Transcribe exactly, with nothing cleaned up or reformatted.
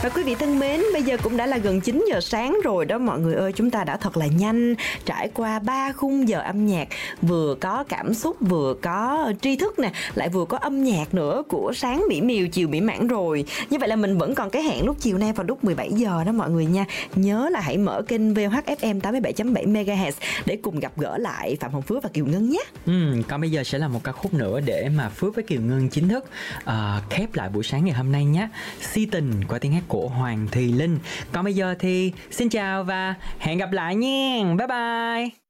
Và quý vị thân mến, bây giờ cũng đã là gần chín giờ sáng rồi đó mọi người ơi. Chúng ta đã thật là nhanh trải qua ba khung giờ âm nhạc, vừa có cảm xúc, vừa có tri thức nè, lại vừa có âm nhạc nữa của sáng mỹ miều, chiều mỹ mãn rồi. Như vậy là mình vẫn còn cái hẹn lúc chiều nay vào lúc mười bảy giờ đó mọi người nha. Nhớ là hãy mở kênh vê o hát ép em tám mươi bảy chấm bảy mê ga héc để cùng gặp gỡ lại Phạm Hồng Phước và Kiều Ngân nhé. Ừ, còn bây giờ sẽ là một ca khúc nữa để mà Phước với Kiều Ngân chính thức uh, khép lại buổi sáng ngày hôm nay nhé. Si tình qua tiếng hát của Hoàng Thùy Linh. Còn bây giờ thì xin chào và hẹn gặp lại nha. Bye bye.